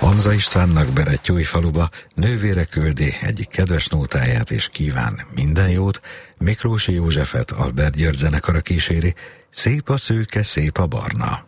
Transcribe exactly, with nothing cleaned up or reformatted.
Hamza Istvánnak Berettyói-faluba nővére küldi egyik kedves nótáját és kíván minden jót. Miklósi Józsefet Albert György zenekara kíséri. Szép a szőke, szép a barna.